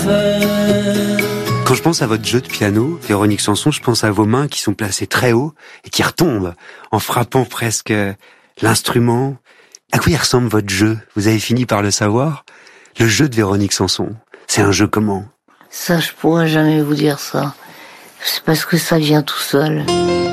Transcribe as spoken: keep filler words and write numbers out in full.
Quand je pense à votre jeu de piano, Véronique Sanson, je pense à vos mains qui sont placées très haut et qui retombent en frappant presque l'instrument. À quoi il ressemble votre jeu? Vous avez fini par le savoir? Le jeu de Véronique Sanson, c'est un jeu comment? Ça, je pourrais jamais vous dire ça. C'est parce que ça vient tout seul.